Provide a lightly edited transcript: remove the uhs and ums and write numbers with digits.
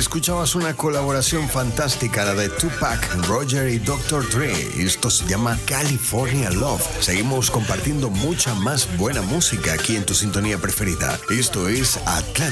Escuchabas una colaboración fantástica, la de Tupac, Roger y Dr. Dre. Esto se llama California Love. Seguimos compartiendo mucha más buena música aquí en tu sintonía preferida. Esto es Atlanta.